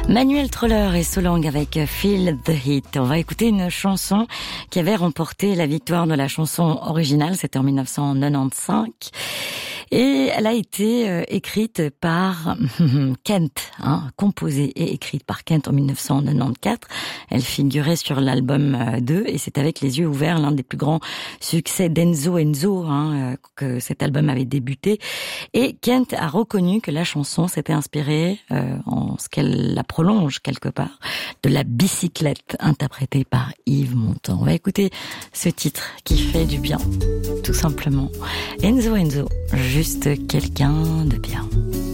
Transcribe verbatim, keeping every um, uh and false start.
Manuel Troller et Solang avec Feel the Heat. On va écouter une chanson qui avait remporté la victoire de la chanson originale, c'était en mille neuf cent quatre-vingt-quinze. Et elle a été euh, écrite par Kent, hein, composée et écrite par Kent en mille neuf cent quatre-vingt-quatorze. Elle figurait sur l'album euh, deux et c'est avec Les Yeux Ouverts, l'un des plus grands succès d'Enzo Enzo, hein, euh, que cet album avait débuté. Et Kent a reconnu que la chanson s'était inspirée, euh, en ce qu'elle la prolonge quelque part, de la bicyclette interprétée par Yves Montand. On va écouter ce titre qui fait du bien, tout simplement. Enzo Enzo, juste quelqu'un de bien.